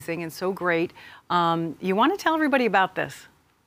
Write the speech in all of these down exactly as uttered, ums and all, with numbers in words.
And so great. Um, you want to tell everybody about this?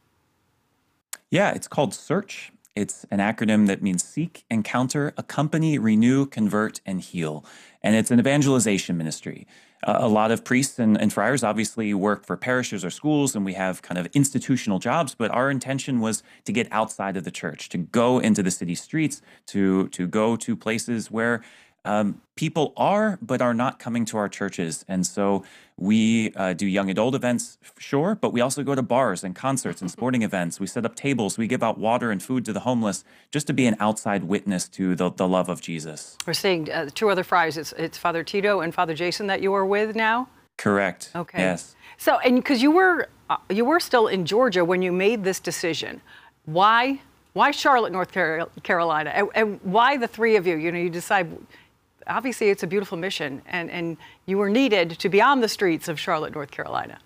Yeah, it's called SEARCH. It's an acronym that means seek, encounter, accompany, renew, convert, and heal. And it's an evangelization ministry. Uh, a lot of priests and, and friars obviously work for parishes or schools, and we have kind of institutional jobs, but our intention was to get outside of the church, to go into the city streets, to, to go to places where Um, people are, but are not coming to our churches. And so we uh, do young adult events, sure, but we also go to bars and concerts and sporting events. We set up tables. We give out water and food to the homeless just to be an outside witness to the, the love of Jesus. We're seeing uh, two other friars. It's, it's Father Tito and Father Jason that you are with now? Correct. Okay. Yes. So, and because you were, uh, you were still in Georgia when you made this decision. Why, why Charlotte, North Carolina? And, and why the three of you? You know, you decide... Obviously, it's a beautiful mission, and, and you were needed to be on the streets of Charlotte, North Carolina.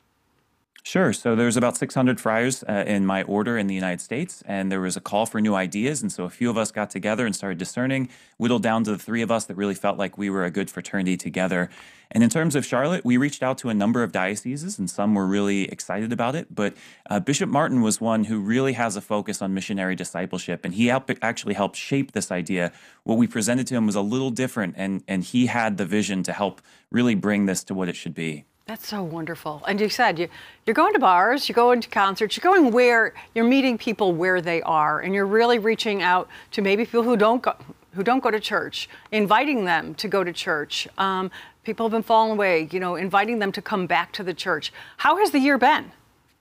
Sure. So there's about six hundred friars uh, in my order in the United States, and there was a call for new ideas. And so a few of us got together and started discerning, whittled down to the three of us that really felt like we were a good fraternity together. And in terms of Charlotte, we reached out to a number of dioceses, and some were really excited about it. But uh, Bishop Martin was one who really has a focus on missionary discipleship, and he helped, actually helped shape this idea. What we presented to him was a little different, and, and he had the vision to help really bring this to what it should be. That's so wonderful. And you said you, you're going to bars, you're going to concerts, you're going where, you're meeting people where they are, and you're really reaching out to maybe people who don't go, who don't go to church, inviting them to go to church. Um, people have been falling away, you know, inviting them to come back to the church. How has the year been?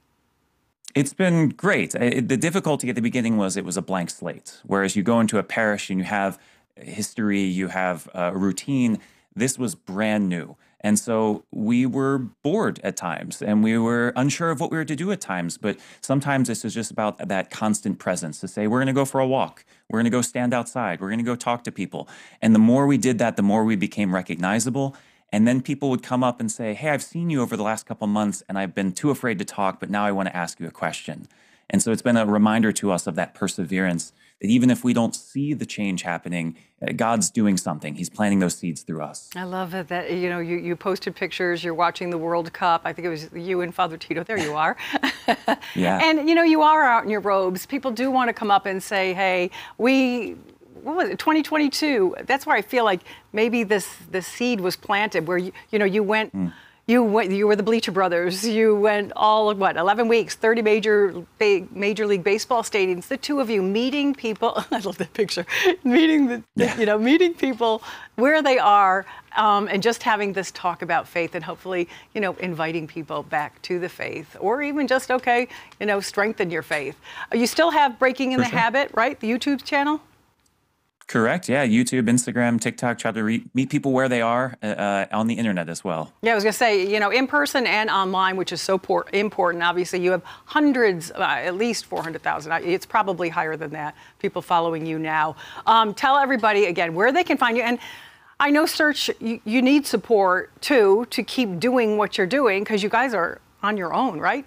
It's been great. It, the difficulty at the beginning was it was a blank slate. Whereas you go into a parish and you have history, you have a routine, this was brand new. And so we were bored at times, and we were unsure of what we were to do at times. But sometimes this is just about that constant presence to say, we're going to go for a walk. We're going to go stand outside. We're going to go talk to people. And the more we did that, the more we became recognizable. And then people would come up and say, hey, I've seen you over the last couple months, and I've been too afraid to talk, but now I want to ask you a question. And so it's been a reminder to us of that perseverance, that even if we don't see the change happening, God's doing something. He's planting those seeds through us. I love it that, you know, you, you posted pictures, you're watching the World Cup. I think it was you and Father Tito. There you are. Yeah. And, you know, you are out in your robes. People do want to come up and say, hey, we... what was it, twenty twenty-two? That's where I feel like maybe this this seed was planted, where you you know you went, mm. you went, you were the Bleacher Brothers. You went all what eleven weeks, thirty major major league baseball stadiums. The two of you meeting people. I love that picture. Meeting the yeah. you know meeting people where they are, um, and just having this talk about faith, and hopefully you know inviting people back to the faith, or even just okay you know strengthen your faith. You still have Breaking in For the sure. Habit, right? The YouTube channel. Correct. Yeah. YouTube, Instagram, TikTok, try to re meet people where they are uh, on the internet as well. Yeah, I was going to say, you know, in person and online, which is so important. Obviously, you have hundreds, uh, at least four hundred thousand. It's probably higher than that, people following you now. Um, tell everybody, again, where they can find you. And I know, Search, you, you need support, too, to keep doing what you're doing, because you guys are on your own, right?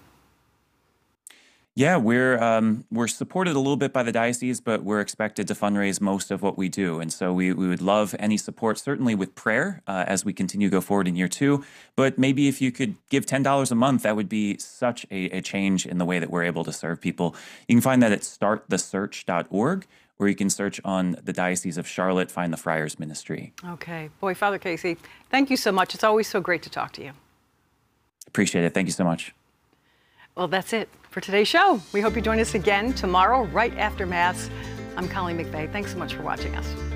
Yeah, we're um, we're supported a little bit by the diocese, but we're expected to fundraise most of what we do. And so we, we would love any support, certainly with prayer uh, as we continue to go forward in year two. But maybe if you could give ten dollars a month, that would be such a, a change in the way that we're able to serve people. You can find that at start the search dot org, or you can search on the Diocese of Charlotte, find the Friars Ministry. Okay. Boy, Father Casey, thank you so much. It's always so great to talk to you. Appreciate it. Thank you so much. Well, that's it for today's show. We hope you join us again tomorrow, right after Mass. I'm Colleen McVeigh. Thanks so much for watching us.